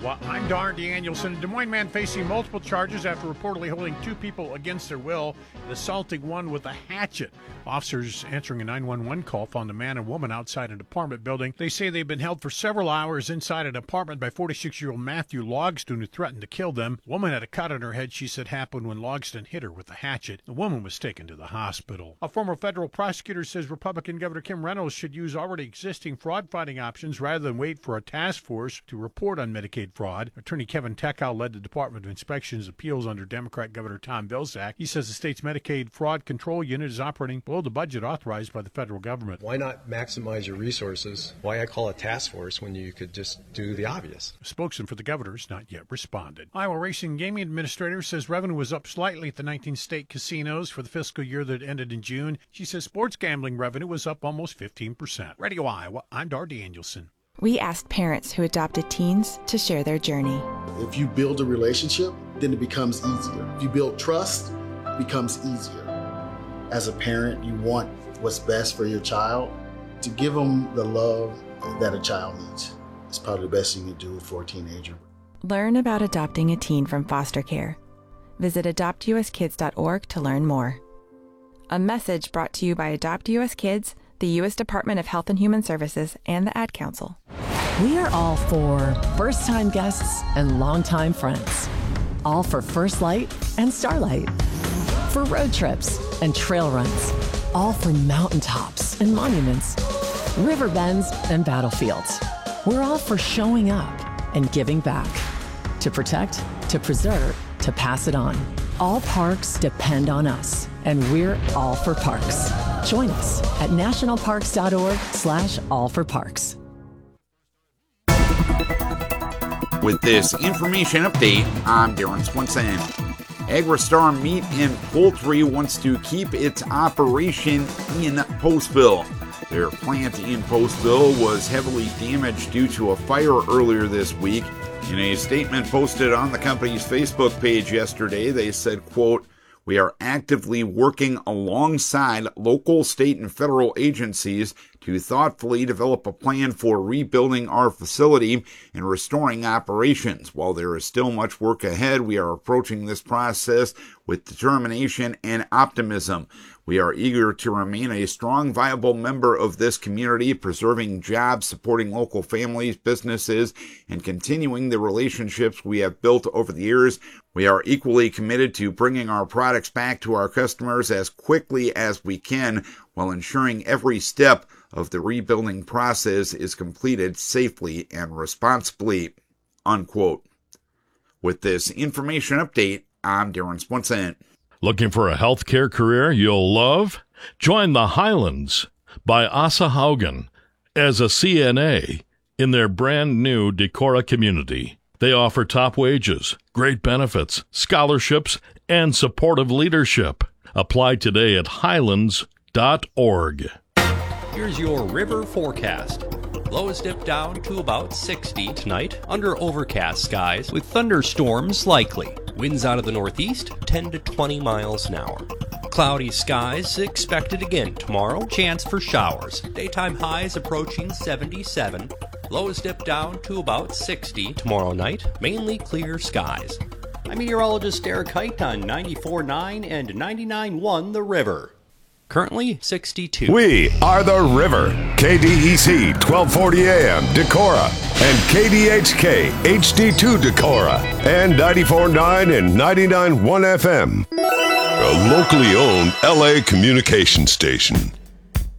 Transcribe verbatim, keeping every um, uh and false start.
Well, I'm Dar Danielson. A Des Moines man facing multiple charges after reportedly holding two people against their will and assaulting one with a hatchet. Officers answering a nine one one call found a man and woman outside an apartment building. They say they've been held for several hours inside an apartment by forty-six-year-old Matthew Logston, who threatened to kill them. The woman had a cut on her head she said happened when Logston hit her with a hatchet. The woman was taken to the hospital. A former federal prosecutor says Republican Governor Kim Reynolds should use already existing fraud-fighting options rather than wait for a task force to report on Medicaid fraud. Attorney Kevin Techow led the Department of Inspections appeals under Democrat Governor Tom Vilsack. He says the state's Medicaid fraud control unit is operating below the budget authorized by the federal government. Why not maximize your resources? Why I call a task force when you could just do the obvious? A spokesman for the governor has not yet responded. Iowa Racing Gaming Administrator says revenue was up slightly at the nineteen state casinos for the fiscal year that ended in June. She says sports gambling revenue was up almost fifteen percent. Radio Iowa, I'm Dar Danielson. We asked parents who adopted teens to share their journey. If you build a relationship, then it becomes easier. If you build trust, it becomes easier. As a parent, you want what's best for your child. To give them the love that a child needs. It's probably the best you can do for a teenager. Learn about adopting a teen from foster care. Visit adopt u s kids dot org to learn more. A message brought to you by Adopt U S Kids, the U S Department of Health and Human Services, and the Ad Council. We are all for first-time guests and longtime friends. All for First Light and Starlight. For road trips and trail runs. All for mountaintops and monuments. River bends and battlefields. We're all for showing up and giving back. To protect, to preserve, to pass it on. All parks depend on us, and we're all for parks. Join us at nationalparks.org slash all for parks. With this information update, I'm Darren Swenson. Agristar Meat and Poultry wants to keep its operation in Postville. Their plant in Postville was heavily damaged due to a fire earlier this week. In a statement posted on the company's Facebook page yesterday, they said, quote, "We are actively working alongside local, state, and federal agencies to thoughtfully develop a plan for rebuilding our facility and restoring operations. While there is still much work ahead, we are approaching this process with determination and optimism. We are eager to remain a strong, viable member of this community, preserving jobs, supporting local families, businesses, and continuing the relationships we have built over the years. We are equally committed to bringing our products back to our customers as quickly as we can, while ensuring every step of the rebuilding process is completed safely and responsibly," unquote. With this information update, I'm Darren Swenson. Looking for a healthcare career you'll love? Join the Highlands by Asa Haugen as a C N A in their brand new Decorah community. They offer top wages, great benefits, scholarships, and supportive leadership. Apply today at highlands dot org. Here's your river forecast. Lows dip down to about sixty tonight under overcast skies with thunderstorms likely. Winds out of the northeast, ten to twenty miles an hour. Cloudy skies expected again tomorrow. Chance for showers. Daytime highs approaching seventy-seven. Lows dip down to about sixty tomorrow night. Mainly clear skies. I'm meteorologist Eric Height on ninety-four point nine and ninety-nine point one The River. Currently sixty-two. We are The River. K D E C twelve forty A M Decorah and K D H K H D two Decorah and ninety-four point nine and ninety-nine point one F M. A locally owned L A communication station.